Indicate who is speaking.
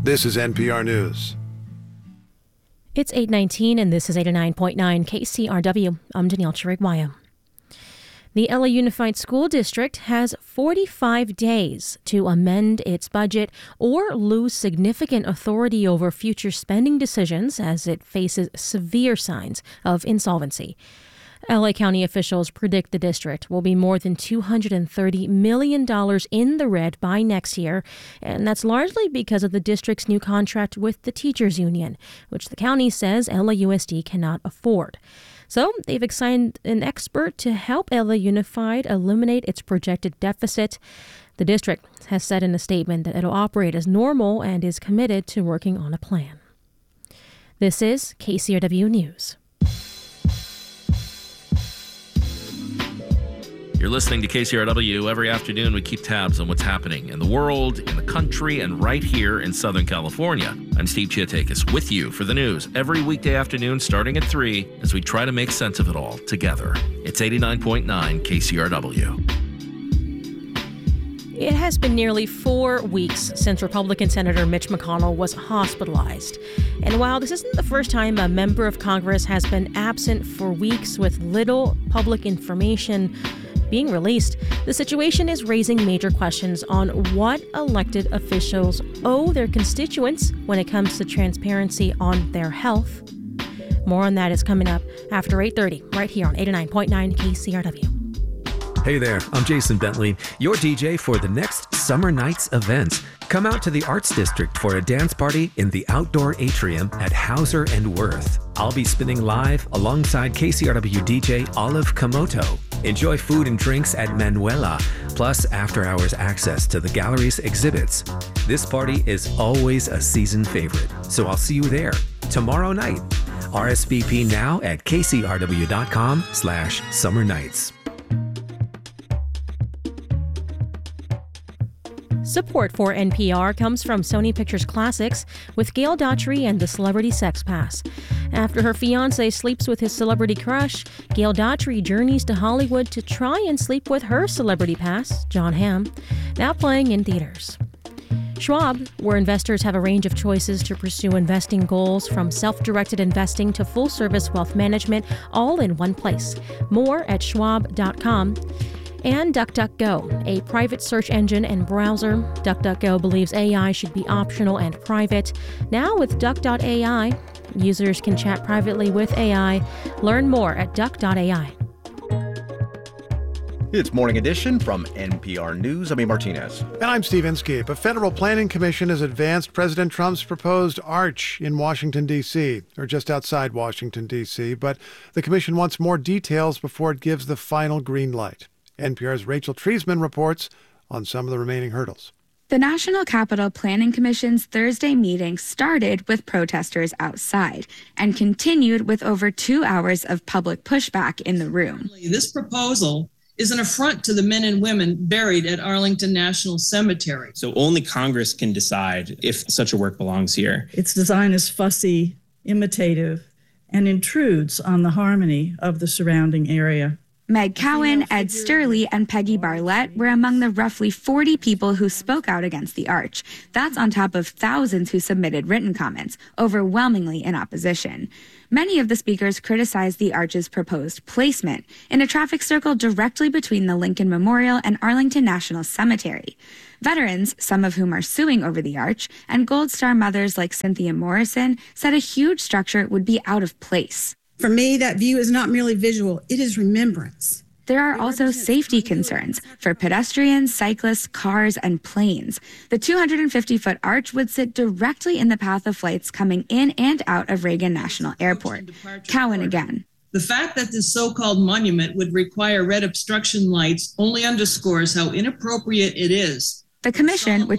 Speaker 1: This is NPR News.
Speaker 2: It's 8:19 and this is 89.9 KCRW. I'm Danielle Chirigwaya. The LA Unified School District has 45 days to amend its budget or lose significant authority over future spending decisions as it faces severe signs of insolvency. LA County officials predict the district will be more than $230 million in the red by next year, and that's largely because of the district's new contract with the teachers union, which the county says LAUSD cannot afford. So they've assigned an expert to help LA Unified eliminate its projected deficit. The district has said in a statement that it'll operate as normal and is committed to working on a plan. This is KCRW News.
Speaker 3: You're listening to KCRW. Every afternoon, we keep tabs on what's happening in the world, in the country, and right here in Southern California. I'm Steve Chiatakis with you for the news every weekday afternoon starting at 3 as we try to make sense of it all together. It's 89.9 KCRW.
Speaker 2: It has been nearly 4 weeks since Republican Senator Mitch McConnell was hospitalized. And while this isn't the first time a member of Congress has been absent for weeks with little public information being released, the situation is raising major questions on what elected officials owe their constituents when it comes to transparency on their health. More on that is coming up after 8:30, right here on 89.9 KCRW.
Speaker 4: Hey there, I'm Jason Bentley, your DJ for the next Summer Nights event. Come out to the Arts District for a dance party in the outdoor atrium at Hauser and Worth. I'll be spinning live alongside KCRW DJ Olive Komoto. Enjoy food and drinks at Manuela, plus after-hours access to the gallery's exhibits. This party is always a season favorite, so I'll see you there tomorrow night. RSVP now at kcrw.com/summernights.
Speaker 2: Support for NPR comes from Sony Pictures Classics with Gail Daughtry and the Celebrity Sex Pass. After her fiancé sleeps with his celebrity crush, Gail Daughtry journeys to Hollywood to try and sleep with her celebrity pass, Jon Hamm, now playing in theaters. Schwab, where investors have a range of choices to pursue investing goals from self-directed investing to full-service wealth management, all in one place. More at schwab.com. And DuckDuckGo, a private search engine and browser. DuckDuckGo believes AI should be optional and private. Now with Duck.ai, users can chat privately with AI. Learn more at Duck.ai.
Speaker 5: It's Morning Edition from NPR News. I'm A. Martinez.
Speaker 1: And I'm Steve Inskeep. A federal planning commission has advanced President Trump's proposed arch in Washington, D.C., or just outside Washington, D.C., but the commission wants more details before it gives the final green light. NPR's Rachel Treisman reports on some of the remaining hurdles.
Speaker 6: The National Capital Planning Commission's Thursday meeting started with protesters outside and continued with over 2 hours of public pushback in the room.
Speaker 7: This proposal is an affront to the men and women buried at Arlington National Cemetery.
Speaker 8: So only Congress can decide if such a work belongs here.
Speaker 9: Its design is fussy, imitative, and intrudes on the harmony of the surrounding area.
Speaker 6: Meg Cowan, Ed Sturley, and Peggy Barlett were among the roughly 40 people who spoke out against the arch. That's on top of thousands who submitted written comments, overwhelmingly in opposition. Many of the speakers criticized the arch's proposed placement in a traffic circle directly between the Lincoln Memorial and Arlington National Cemetery. Veterans, some of whom are suing over the arch, and Gold Star mothers like Cynthia Morrison said a huge structure would be out of place.
Speaker 10: For me, that view is not merely visual, it is remembrance.
Speaker 6: There are also safety concerns for pedestrians, cyclists, cars, and planes. The 250-foot arch would sit directly in the path of flights coming in and out of Reagan National Airport. Cowan again.
Speaker 7: The fact that this so-called monument would require red obstruction lights only underscores how inappropriate it is.
Speaker 6: The commission, which